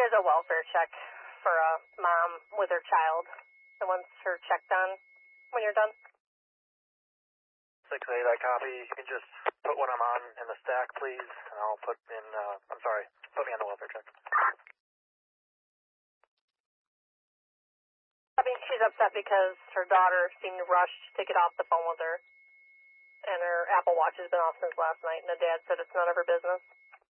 is a welfare check for a mom with her child that wants her check done. When you're done. 6-8, I copy. You can just put what I'm on in the stack, please, and I'll put in, put me on the welfare check. I mean, she's upset because her daughter seemed rushed to get off the phone with her, and her Apple Watch has been off since last night, and the dad said it's none of her business.